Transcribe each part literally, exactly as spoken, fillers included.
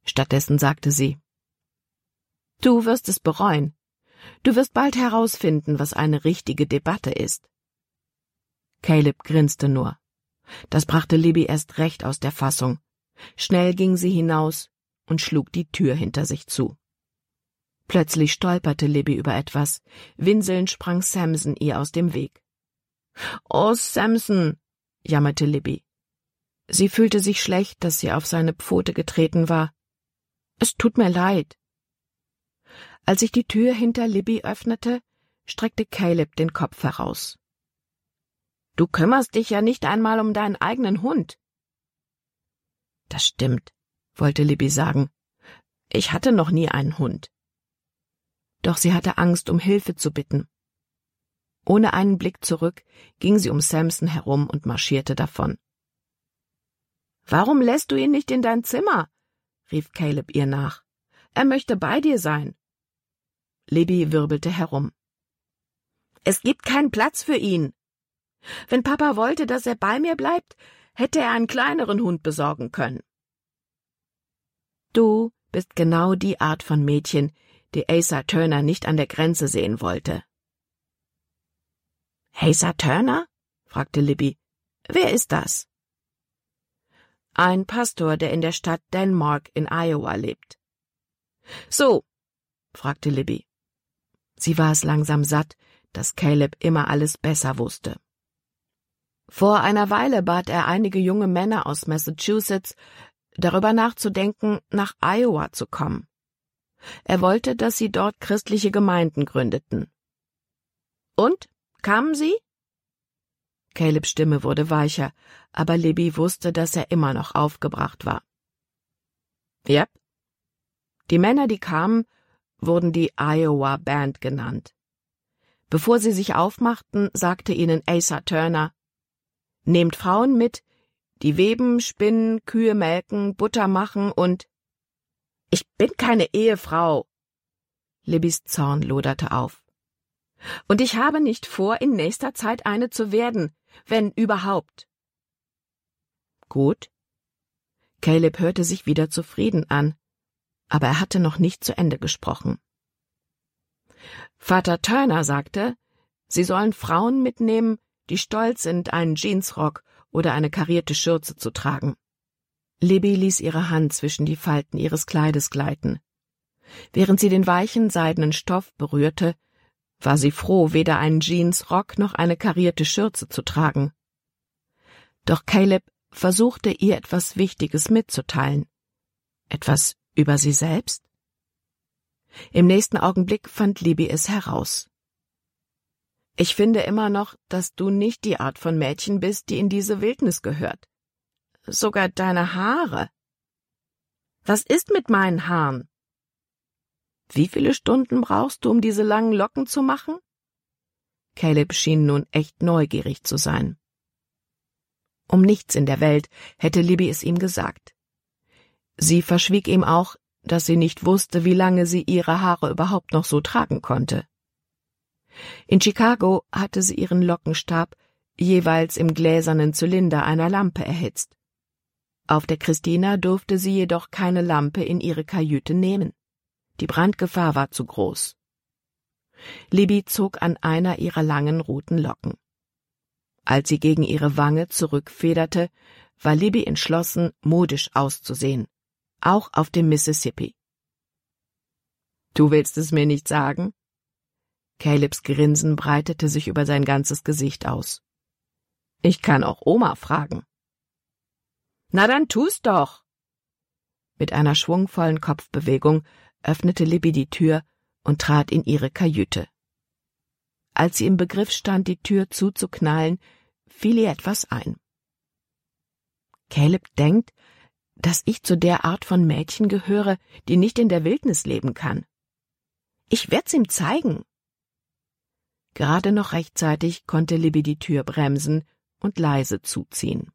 Stattdessen sagte sie: »Du wirst es bereuen. Du wirst bald herausfinden, was eine richtige Debatte ist.« Caleb grinste nur. Das brachte Libby erst recht aus der Fassung. Schnell ging sie hinaus und schlug die Tür hinter sich zu. Plötzlich stolperte Libby über etwas. Winselnd sprang Samson ihr aus dem Weg. »Oh, Samson«, jammerte Libby. Sie fühlte sich schlecht, dass sie auf seine Pfote getreten war. »Es tut mir leid.« Als sich die Tür hinter Libby öffnete, streckte Caleb den Kopf heraus. »Du kümmerst dich ja nicht einmal um deinen eigenen Hund.« »Das stimmt«, wollte Libby sagen. »Ich hatte noch nie einen Hund.« Doch sie hatte Angst, um Hilfe zu bitten. Ohne einen Blick zurück ging sie um Samson herum und marschierte davon. »Warum lässt du ihn nicht in dein Zimmer?« rief Caleb ihr nach. »Er möchte bei dir sein.« Libby wirbelte herum. »Es gibt keinen Platz für ihn. Wenn Papa wollte, dass er bei mir bleibt, hätte er einen kleineren Hund besorgen können.« »Du bist genau die Art von Mädchen, die Asa Turner nicht an der Grenze sehen wollte.« »Asa Turner?« fragte Libby. »Wer ist das?« »Ein Pastor, der in der Stadt Denmark in Iowa lebt.« »So?« fragte Libby. Sie war es langsam satt, dass Caleb immer alles besser wusste. Vor einer Weile bat er einige junge Männer aus Massachusetts, darüber nachzudenken, nach Iowa zu kommen. Er wollte, dass sie dort christliche Gemeinden gründeten. »Und? Kamen sie?« Calebs Stimme wurde weicher, aber Libby wusste, dass er immer noch aufgebracht war. »Yep.« Die Männer, die kamen, wurden die Iowa Band genannt. Bevor sie sich aufmachten, sagte ihnen Asa Turner: »Nehmt Frauen mit, die weben, spinnen, Kühe melken, Butter machen und...« »Ich bin keine Ehefrau!« Libbys Zorn loderte auf. »Und ich habe nicht vor, in nächster Zeit eine zu werden, wenn überhaupt.« »Gut.« Caleb hörte sich wieder zufrieden an, aber er hatte noch nicht zu Ende gesprochen. Vater Turner sagte, sie sollen Frauen mitnehmen, die stolz sind, einen Jeansrock oder eine karierte Schürze zu tragen. Libby ließ ihre Hand zwischen die Falten ihres Kleides gleiten. Während sie den weichen, seidenen Stoff berührte, war sie froh, weder einen Jeansrock noch eine karierte Schürze zu tragen. Doch Caleb versuchte, ihr etwas Wichtiges mitzuteilen. Etwas über sie selbst? Im nächsten Augenblick fand Libby es heraus. »Ich finde immer noch, dass du nicht die Art von Mädchen bist, die in diese Wildnis gehört. Sogar deine Haare. Was ist mit meinen Haaren? Wie viele Stunden brauchst du, um diese langen Locken zu machen?« Caleb schien nun echt neugierig zu sein. Um nichts in der Welt hätte Libby es ihm gesagt. Sie verschwieg ihm auch, dass sie nicht wusste, wie lange sie ihre Haare überhaupt noch so tragen konnte. In Chicago hatte sie ihren Lockenstab jeweils im gläsernen Zylinder einer Lampe erhitzt. Auf der Christina durfte sie jedoch keine Lampe in ihre Kajüte nehmen. Die Brandgefahr war zu groß. Libby zog an einer ihrer langen roten Locken. Als sie gegen ihre Wange zurückfederte, war Libby entschlossen, modisch auszusehen, auch auf dem Mississippi. »Du willst es mir nicht sagen?« Calebs Grinsen breitete sich über sein ganzes Gesicht aus. »Ich kann auch Oma fragen.« »Na dann tu's doch!« Mit einer schwungvollen Kopfbewegung öffnete Libby die Tür und trat in ihre Kajüte. Als sie im Begriff stand, die Tür zuzuknallen, fiel ihr etwas ein. »Caleb denkt, dass ich zu der Art von Mädchen gehöre, die nicht in der Wildnis leben kann. Ich werd's ihm zeigen.« Gerade noch rechtzeitig konnte Libby die Tür bremsen und leise zuziehen.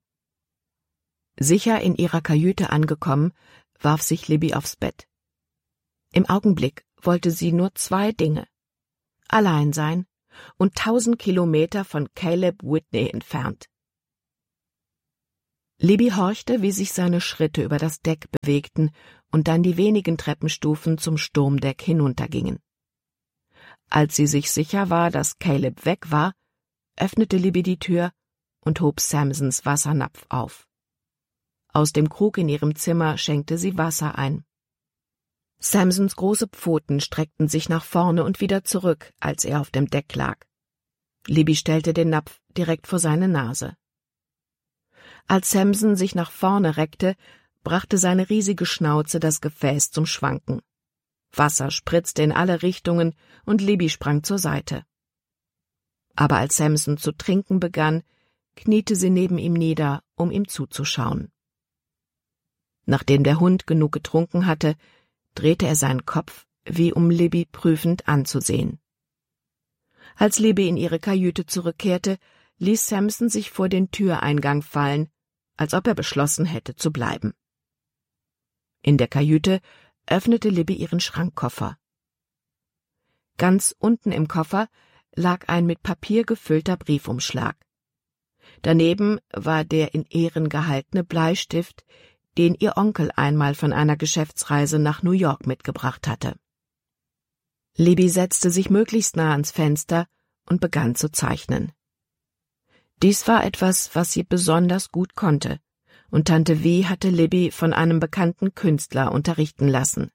Sicher in ihrer Kajüte angekommen, warf sich Libby aufs Bett. Im Augenblick wollte sie nur zwei Dinge: allein sein und tausend Kilometer von Caleb Whitney entfernt. Libby horchte, wie sich seine Schritte über das Deck bewegten und dann die wenigen Treppenstufen zum Sturmdeck hinuntergingen. Als sie sich sicher war, dass Caleb weg war, öffnete Libby die Tür und hob Samsons Wassernapf auf. Aus dem Krug in ihrem Zimmer schenkte sie Wasser ein. Samsons große Pfoten streckten sich nach vorne und wieder zurück, als er auf dem Deck lag. Libby stellte den Napf direkt vor seine Nase. Als Samson sich nach vorne reckte, brachte seine riesige Schnauze das Gefäß zum Schwanken. Wasser spritzte in alle Richtungen und Libby sprang zur Seite. Aber als Samson zu trinken begann, kniete sie neben ihm nieder, um ihm zuzuschauen. Nachdem der Hund genug getrunken hatte, drehte er seinen Kopf, wie um Libby prüfend anzusehen. Als Libby in ihre Kajüte zurückkehrte, ließ Samson sich vor den Türeingang fallen, als ob er beschlossen hätte zu bleiben. In der Kajüte öffnete Libby ihren Schrankkoffer. Ganz unten im Koffer lag ein mit Papier gefüllter Briefumschlag. Daneben war der in Ehren gehaltene Bleistift, den ihr Onkel einmal von einer Geschäftsreise nach New York mitgebracht hatte. Libby setzte sich möglichst nah ans Fenster und begann zu zeichnen. Dies war etwas, was sie besonders gut konnte, und Tante Vi hatte Libby von einem bekannten Künstler unterrichten lassen.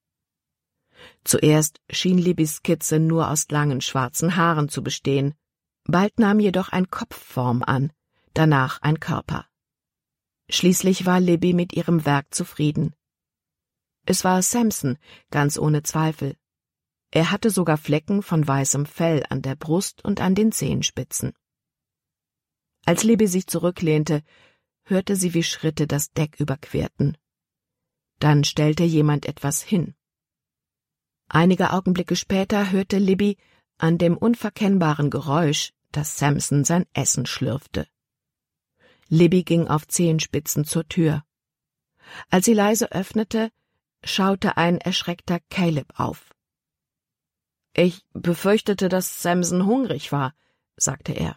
Zuerst schien Libbys Skizze nur aus langen schwarzen Haaren zu bestehen, bald nahm jedoch ein Kopf Form an, danach ein Körper. Schließlich war Libby mit ihrem Werk zufrieden. Es war Samson, ganz ohne Zweifel. Er hatte sogar Flecken von weißem Fell an der Brust und an den Zehenspitzen. Als Libby sich zurücklehnte, hörte sie, wie Schritte das Deck überquerten. Dann stellte jemand etwas hin. Einige Augenblicke später hörte Libby an dem unverkennbaren Geräusch, dass Samson sein Essen schlürfte. Libby ging auf Zehenspitzen zur Tür. Als sie leise öffnete, schaute ein erschreckter Caleb auf. »Ich befürchtete, dass Samson hungrig war«, sagte er.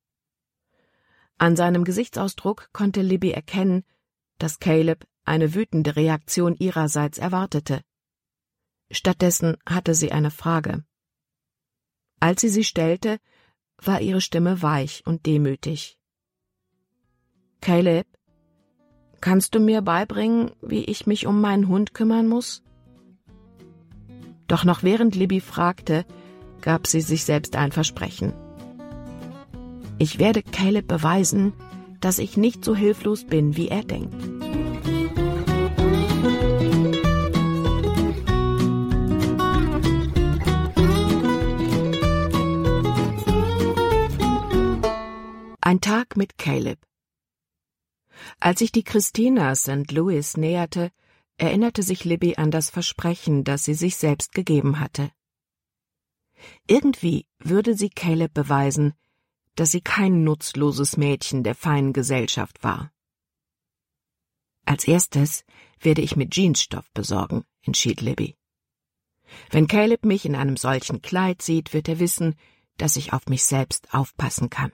An seinem Gesichtsausdruck konnte Libby erkennen, dass Caleb eine wütende Reaktion ihrerseits erwartete. Stattdessen hatte sie eine Frage. Als sie sie stellte, war ihre Stimme weich und demütig. »Caleb, kannst du mir beibringen, wie ich mich um meinen Hund kümmern muss?« Doch noch während Libby fragte, gab sie sich selbst ein Versprechen. »Ich werde Caleb beweisen, dass ich nicht so hilflos bin, wie er denkt.« Ein Tag mit Caleb. Als sich die Christina Sankt Louis näherte, erinnerte sich Libby an das Versprechen, das sie sich selbst gegeben hatte. Irgendwie würde sie Caleb beweisen, dass sie kein nutzloses Mädchen der feinen Gesellschaft war. »Als erstes werde ich mir Jeansstoff besorgen«, entschied Libby. »Wenn Caleb mich in einem solchen Kleid sieht, wird er wissen, dass ich auf mich selbst aufpassen kann.«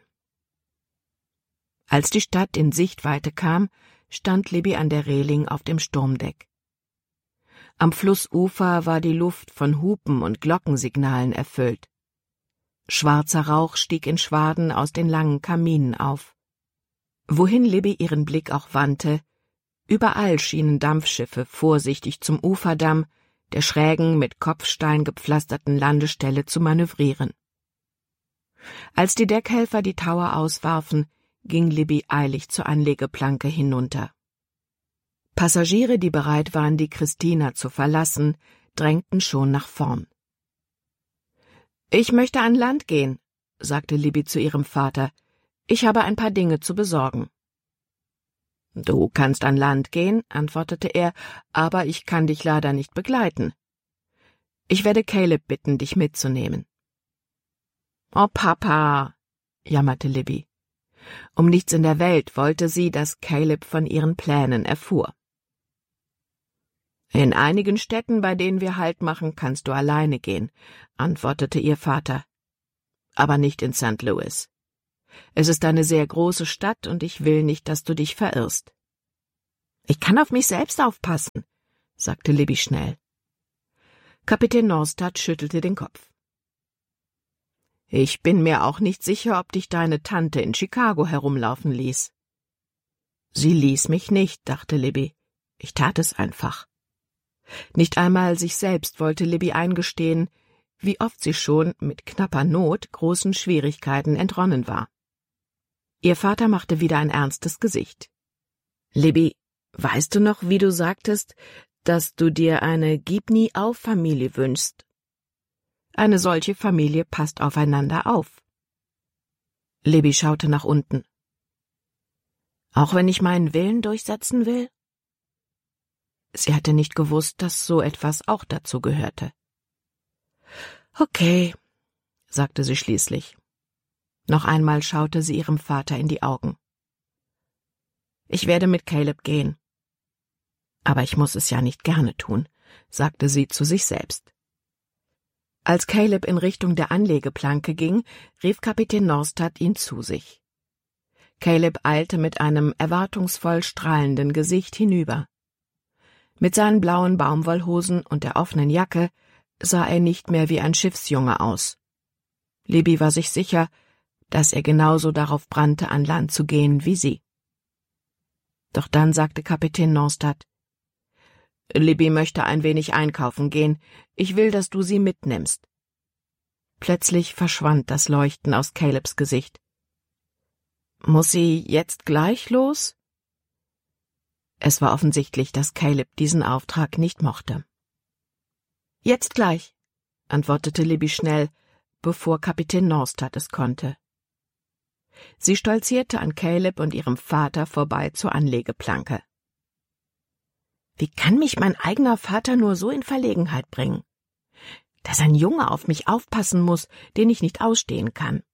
Als die Stadt in Sichtweite kam, stand Libby an der Reling auf dem Sturmdeck. Am Flussufer war die Luft von Hupen und Glockensignalen erfüllt. Schwarzer Rauch stieg in Schwaden aus den langen Kaminen auf. Wohin Libby ihren Blick auch wandte, überall schienen Dampfschiffe vorsichtig zum Uferdamm, der schrägen, mit Kopfstein gepflasterten Landestelle zu manövrieren. Als die Deckhelfer die Tauer auswarfen, ging Libby eilig zur Anlegeplanke hinunter. Passagiere, die bereit waren, die Christina zu verlassen, drängten schon nach vorn. »Ich möchte an Land gehen«, sagte Libby zu ihrem Vater. »Ich habe ein paar Dinge zu besorgen.« »Du kannst an Land gehen«, antwortete er, »aber ich kann dich leider nicht begleiten. Ich werde Caleb bitten, dich mitzunehmen.« »Oh, Papa«, jammerte Libby. Um nichts in der Welt wollte sie, dass Caleb von ihren Plänen erfuhr. »In einigen Städten, bei denen wir Halt machen, kannst du alleine gehen«, antwortete ihr Vater. »Aber nicht in Sankt Louis. Es ist eine sehr große Stadt und ich will nicht, dass du dich verirrst.« »Ich kann auf mich selbst aufpassen«, sagte Libby schnell. Kapitän Norstad schüttelte den Kopf. »Ich bin mir auch nicht sicher, ob dich deine Tante in Chicago herumlaufen ließ.« »Sie ließ mich nicht«, dachte Libby. »Ich tat es einfach.« Nicht einmal sich selbst wollte Libby eingestehen, wie oft sie schon mit knapper Not großen Schwierigkeiten entronnen war. Ihr Vater machte wieder ein ernstes Gesicht. »Libby, weißt du noch, wie du sagtest, dass du dir eine Gib-nie-auf-Familie wünschst? Eine solche Familie passt aufeinander auf.« Libby schaute nach unten. »Auch wenn ich meinen Willen durchsetzen will?« Sie hatte nicht gewusst, dass so etwas auch dazu gehörte. »Okay«, sagte sie schließlich. Noch einmal schaute sie ihrem Vater in die Augen. »Ich werde mit Caleb gehen. Aber ich muss es ja nicht gerne tun«, sagte sie zu sich selbst. Als Caleb in Richtung der Anlegeplanke ging, rief Kapitän Norstad ihn zu sich. Caleb eilte mit einem erwartungsvoll strahlenden Gesicht hinüber. Mit seinen blauen Baumwollhosen und der offenen Jacke sah er nicht mehr wie ein Schiffsjunge aus. Libby war sich sicher, dass er genauso darauf brannte, an Land zu gehen wie sie. Doch dann sagte Kapitän Norstad: »Libby möchte ein wenig einkaufen gehen. Ich will, dass du sie mitnimmst.« Plötzlich verschwand das Leuchten aus Calebs Gesicht. »Muss sie jetzt gleich los?« Es war offensichtlich, dass Caleb diesen Auftrag nicht mochte. »Jetzt gleich«, antwortete Libby schnell, bevor Kapitän Norstad es konnte. Sie stolzierte an Caleb und ihrem Vater vorbei zur Anlegeplanke. »Wie kann mich mein eigener Vater nur so in Verlegenheit bringen? Dass ein Junge auf mich aufpassen muss, den ich nicht ausstehen kann.«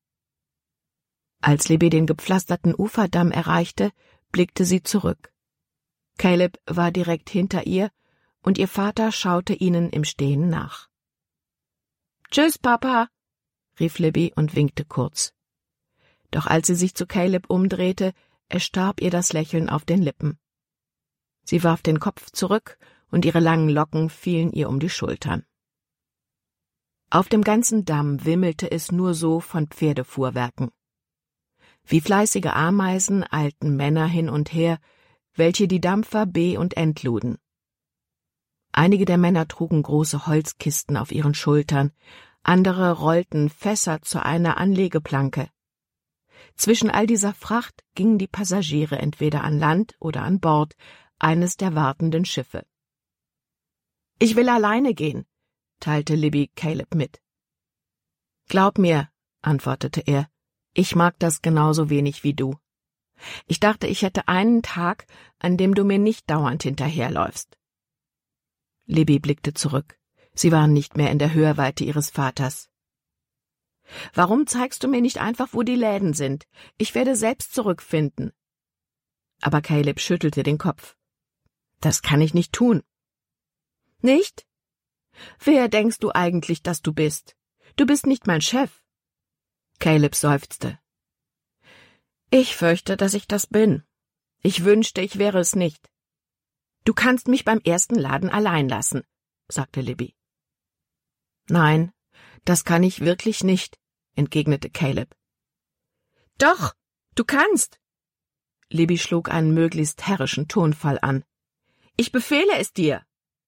Als Libby den gepflasterten Uferdamm erreichte, blickte sie zurück. Caleb war direkt hinter ihr, und ihr Vater schaute ihnen im Stehen nach. »Tschüss, Papa«, rief Libby und winkte kurz. Doch als sie sich zu Caleb umdrehte, erstarb ihr das Lächeln auf den Lippen. Sie warf den Kopf zurück, und ihre langen Locken fielen ihr um die Schultern. Auf dem ganzen Damm wimmelte es nur so von Pferdefuhrwerken. Wie fleißige Ameisen eilten Männer hin und her, welche die Dampfer be- und entluden. Einige der Männer trugen große Holzkisten auf ihren Schultern, andere rollten Fässer zu einer Anlegeplanke. Zwischen all dieser Fracht gingen die Passagiere entweder an Land oder an Bord eines der wartenden Schiffe. »Ich will alleine gehen«, teilte Libby Caleb mit. »Glaub mir«, antwortete er, »ich mag das genauso wenig wie du. Ich dachte, ich hätte einen Tag, an dem du mir nicht dauernd hinterherläufst.« Libby blickte zurück. Sie waren nicht mehr in der Hörweite ihres Vaters. »Warum zeigst du mir nicht einfach, wo die Läden sind? Ich werde selbst zurückfinden.« Aber Caleb schüttelte den Kopf. »Das kann ich nicht tun.« »Nicht? Wer denkst du eigentlich, dass du bist? Du bist nicht mein Chef.« Caleb seufzte. »Ich fürchte, dass ich das bin. Ich wünschte, ich wäre es nicht.« »Du kannst mich beim ersten Laden allein lassen«, sagte Libby. »Nein, das kann ich wirklich nicht«, entgegnete Caleb. »Doch, du kannst!« Libby schlug einen möglichst herrischen Tonfall an. »Ich befehle es dir!«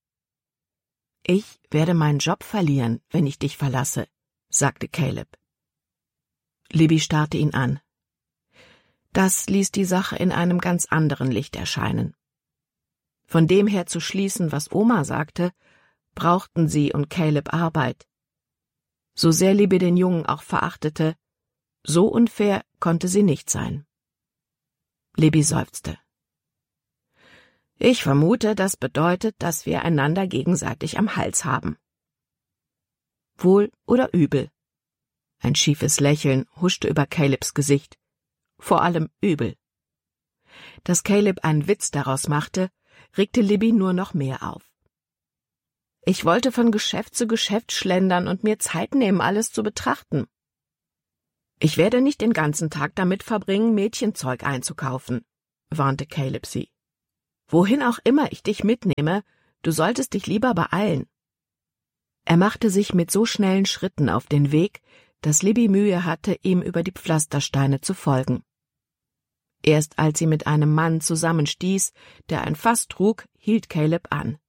»Ich werde meinen Job verlieren, wenn ich dich verlasse«, sagte Caleb. Libby starrte ihn an. Das ließ die Sache in einem ganz anderen Licht erscheinen. Von dem her zu schließen, was Oma sagte, brauchten sie und Caleb Arbeit. So sehr Libby den Jungen auch verachtete, so unfair konnte sie nicht sein. Libby seufzte. »Ich vermute, das bedeutet, dass wir einander gegenseitig am Hals haben.« Wohl oder übel? Ein schiefes Lächeln huschte über Calebs Gesicht. Vor allem übel. Dass Caleb einen Witz daraus machte, regte Libby nur noch mehr auf. »Ich wollte von Geschäft zu Geschäft schlendern und mir Zeit nehmen, alles zu betrachten. Ich werde nicht den ganzen Tag damit verbringen, Mädchenzeug einzukaufen«, warnte Caleb sie. »Wohin auch immer ich dich mitnehme, du solltest dich lieber beeilen. Er machte sich mit so schnellen Schritten auf den Weg, dass Libby Mühe hatte, ihm über die Pflastersteine zu folgen. Erst als sie mit einem Mann zusammenstieß, der ein Fass trug, hielt Caleb an.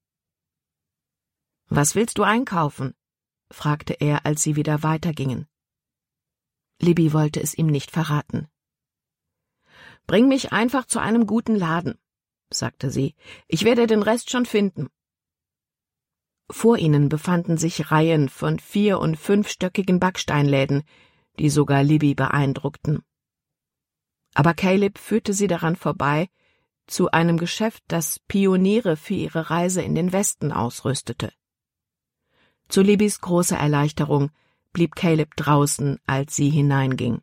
»Was willst du einkaufen?« fragte er, als sie wieder weitergingen. Libby wollte es ihm nicht verraten. »Bring mich einfach zu einem guten Laden«, sagte sie. »Ich werde den Rest schon finden.« Vor ihnen befanden sich Reihen von vier- und fünfstöckigen Backsteinläden, die sogar Libby beeindruckten. Aber Caleb führte sie daran vorbei, zu einem Geschäft, das Pioniere für ihre Reise in den Westen ausrüstete. Zu Libbys großer Erleichterung blieb Caleb draußen, als sie hineinging.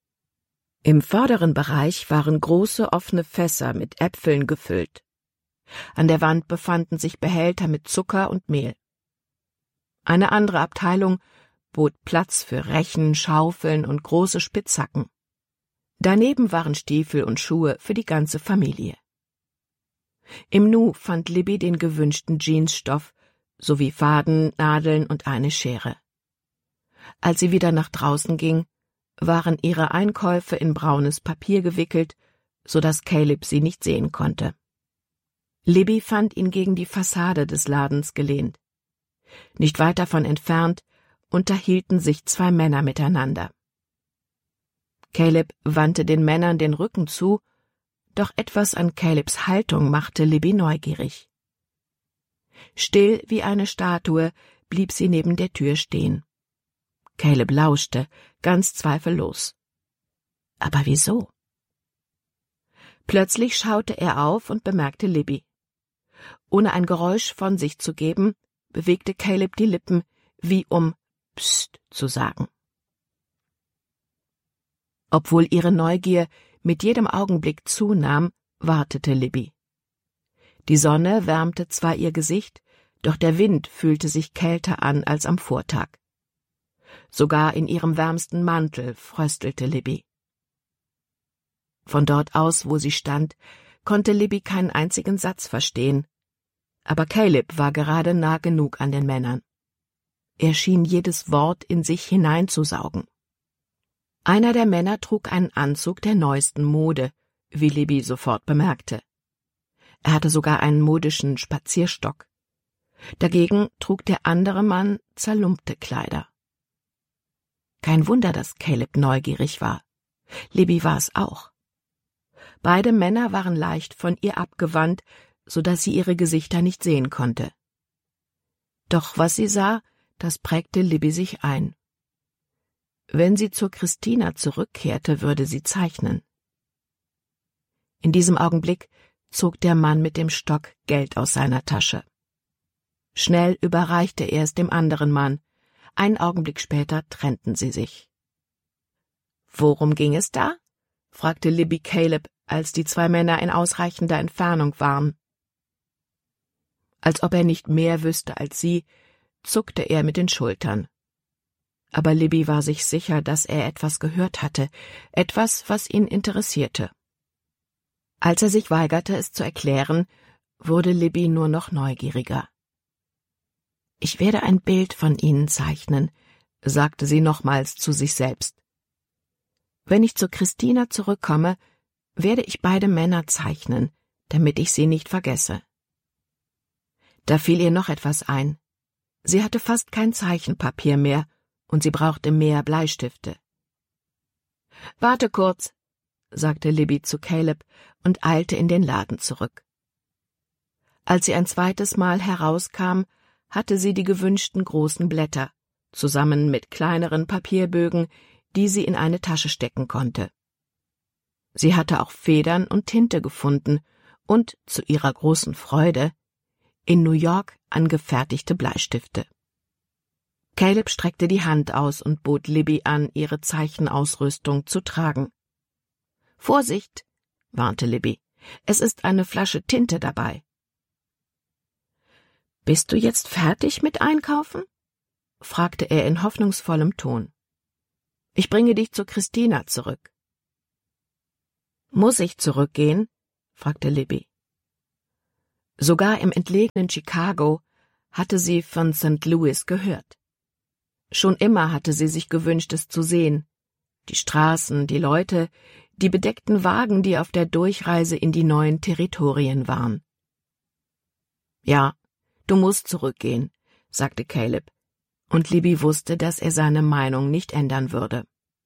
Im vorderen Bereich waren große offene Fässer mit Äpfeln gefüllt. An der Wand befanden sich Behälter mit Zucker und Mehl. Eine andere Abteilung bot Platz für Rechen, Schaufeln und große Spitzhacken. Daneben waren Stiefel und Schuhe für die ganze Familie. Im Nu fand Libby den gewünschten Jeansstoff sowie Faden, Nadeln und eine Schere. Als sie wieder nach draußen ging, waren ihre Einkäufe in braunes Papier gewickelt, so dass Caleb sie nicht sehen konnte. Libby fand ihn gegen die Fassade des Ladens gelehnt. Nicht weit davon entfernt unterhielten sich zwei Männer miteinander. Caleb wandte den Männern den Rücken zu, doch etwas an Calebs Haltung machte Libby neugierig. Still wie eine Statue blieb sie neben der Tür stehen. Caleb lauschte, ganz zweifellos. Aber wieso? Plötzlich schaute er auf und bemerkte Libby. Ohne ein Geräusch von sich zu geben, bewegte Caleb die Lippen, wie um Psst zu sagen. Obwohl ihre Neugier mit jedem Augenblick zunahm, wartete Libby. Die Sonne wärmte zwar ihr Gesicht, doch der Wind fühlte sich kälter an als am Vortag. Sogar in ihrem wärmsten Mantel fröstelte Libby. Von dort aus, wo sie stand, konnte Libby keinen einzigen Satz verstehen, aber Caleb war gerade nah genug an den Männern. Er schien jedes Wort in sich hineinzusaugen. Einer der Männer trug einen Anzug der neuesten Mode, wie Libby sofort bemerkte. Er hatte sogar einen modischen Spazierstock. Dagegen trug der andere Mann zerlumpte Kleider. Kein Wunder, dass Caleb neugierig war. Libby war es auch. Beide Männer waren leicht von ihr abgewandt, so dass sie ihre Gesichter nicht sehen konnte. Doch was sie sah, das prägte Libby sich ein. Wenn sie zur Christina zurückkehrte, würde sie zeichnen. In diesem Augenblick zog der Mann mit dem Stock Geld aus seiner Tasche. Schnell überreichte er es dem anderen Mann. Einen Augenblick später trennten sie sich. »Worum ging es da?« fragte Libby Caleb, als die zwei Männer in ausreichender Entfernung waren. Als ob er nicht mehr wüsste als sie, zuckte er mit den Schultern. Aber Libby war sich sicher, dass er etwas gehört hatte, etwas, was ihn interessierte. Als er sich weigerte, es zu erklären, wurde Libby nur noch neugieriger. »Ich werde ein Bild von Ihnen zeichnen«, sagte sie nochmals zu sich selbst. »Wenn ich zu Christina zurückkomme, werde ich beide Männer zeichnen, damit ich sie nicht vergesse.« Da fiel ihr noch etwas ein. Sie hatte fast kein Zeichenpapier mehr, und sie brauchte mehr Bleistifte. »Warte kurz«, sagte Libby zu Caleb und eilte in den Laden zurück. Als sie ein zweites Mal herauskam, hatte sie die gewünschten großen Blätter, zusammen mit kleineren Papierbögen, die sie in eine Tasche stecken konnte. Sie hatte auch Federn und Tinte gefunden und, zu ihrer großen Freude, in New York angefertigte Bleistifte. Caleb streckte die Hand aus und bot Libby an, ihre Zeichenausrüstung zu tragen. »Vorsicht«, warnte Libby, »es ist eine Flasche Tinte dabei.« »Bist du jetzt fertig mit Einkaufen?« fragte er in hoffnungsvollem Ton. »Ich bringe dich zu Christina zurück.« »Muss ich zurückgehen?« fragte Libby. Sogar im entlegenen Chicago hatte sie von Sankt Louis gehört. Schon immer hatte sie sich gewünscht, es zu sehen. Die Straßen, die Leute, die bedeckten Wagen, die auf der Durchreise in die neuen Territorien waren. »Ja, du musst zurückgehen«, sagte Caleb, und Libby wusste, dass er seine Meinung nicht ändern würde.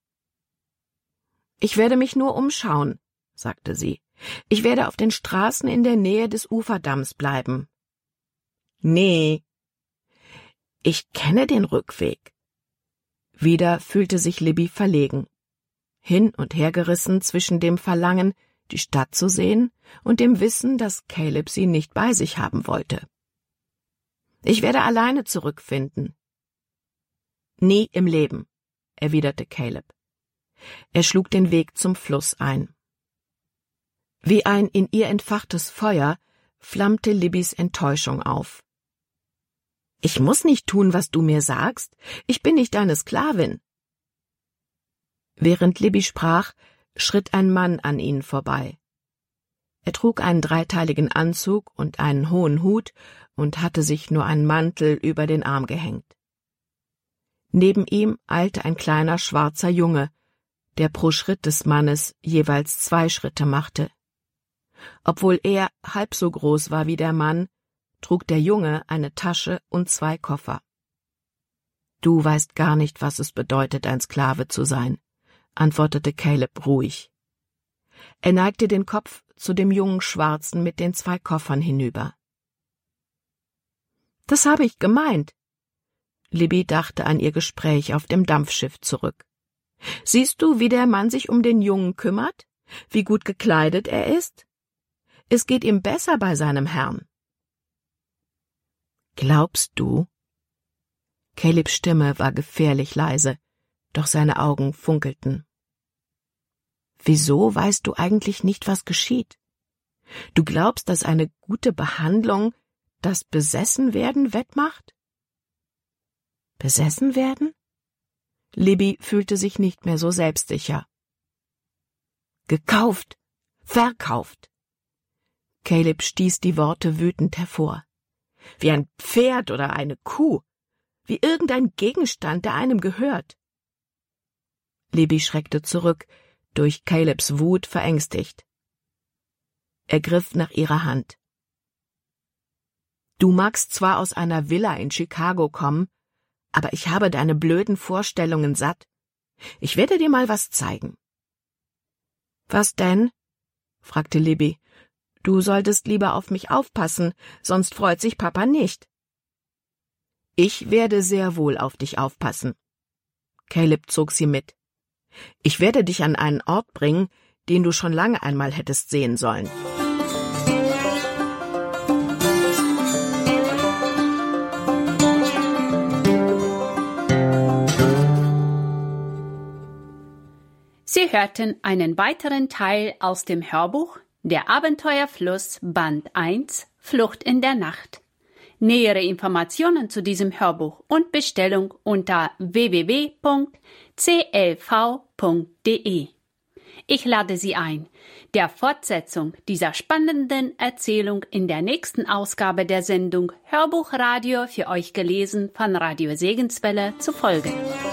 »Ich werde mich nur umschauen«, sagte sie. »Ich werde auf den Straßen in der Nähe des Uferdamms bleiben.« »Nee, ich kenne den Rückweg.« Wieder fühlte sich Libby verlegen, hin und her gerissen zwischen dem Verlangen, die Stadt zu sehen, und dem Wissen, dass Caleb sie nicht bei sich haben wollte. »Ich werde alleine zurückfinden.« »Nie im Leben«, erwiderte Caleb. Er schlug den Weg zum Fluss ein. Wie ein in ihr entfachtes Feuer flammte Libbys Enttäuschung auf. »Ich muss nicht tun, was du mir sagst. Ich bin nicht deine Sklavin.« Während Libby sprach, schritt ein Mann an ihnen vorbei. Er trug einen dreiteiligen Anzug und einen hohen Hut und hatte sich nur einen Mantel über den Arm gehängt. Neben ihm eilte ein kleiner schwarzer Junge, der pro Schritt des Mannes jeweils zwei Schritte machte. Obwohl er halb so groß war wie der Mann, trug der Junge eine Tasche und zwei Koffer. »Du weißt gar nicht, was es bedeutet, ein Sklave zu sein«, antwortete Caleb ruhig. Er neigte den Kopf zu dem jungen Schwarzen mit den zwei Koffern hinüber. »Das habe ich gemeint.« Libby dachte an ihr Gespräch auf dem Dampfschiff zurück. »Siehst du, wie der Mann sich um den Jungen kümmert? Wie gut gekleidet er ist? Es geht ihm besser bei seinem Herrn.« »Glaubst du?« Calebs Stimme war gefährlich leise, doch seine Augen funkelten. »Wieso weißt du eigentlich nicht, was geschieht? Du glaubst, dass eine gute Behandlung das Besessenwerden wettmacht?« »Besessen werden?« Libby fühlte sich nicht mehr so selbstsicher. »Gekauft, verkauft!« Caleb stieß die Worte wütend hervor. »Wie ein Pferd oder eine Kuh, wie irgendein Gegenstand, der einem gehört.« Libby schreckte zurück, durch Calebs Wut verängstigt. Er griff nach ihrer Hand. »Du magst zwar aus einer Villa in Chicago kommen, aber ich habe deine blöden Vorstellungen satt. Ich werde dir mal was zeigen.« »Was denn?« fragte Libby. »Du solltest lieber auf mich aufpassen, sonst freut sich Papa nicht.« »Ich werde sehr wohl auf dich aufpassen.« Caleb zog sie mit. »Ich werde dich an einen Ort bringen, den du schon lange einmal hättest sehen sollen.« Sie hörten einen weiteren Teil aus dem Hörbuch Der Abenteuerfluss Band eins Flucht in der Nacht. Nähere Informationen zu diesem Hörbuch und Bestellung unter w w w punkt c l v punkt d e. Ich lade Sie ein, der Fortsetzung dieser spannenden Erzählung in der nächsten Ausgabe der Sendung Hörbuchradio für euch gelesen von Radio Segenswelle zu folgen.